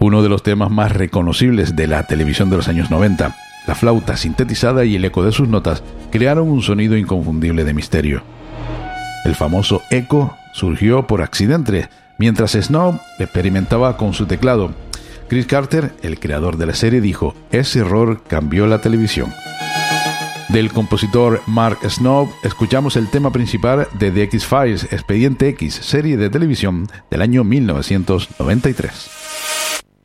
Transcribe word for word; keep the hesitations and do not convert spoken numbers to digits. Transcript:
uno de los temas más reconocibles de la televisión de los años noventa. La flauta sintetizada y el eco de sus notas crearon un sonido inconfundible de misterio. El famoso eco surgió por accidente, mientras Snob experimentaba con su teclado. Chris Carter, el creador de la serie, dijo: ese error cambió la televisión. Del compositor Mark Snob escuchamos el tema principal de The X-Files, Expediente X, serie de televisión del año mil novecientos noventa y tres.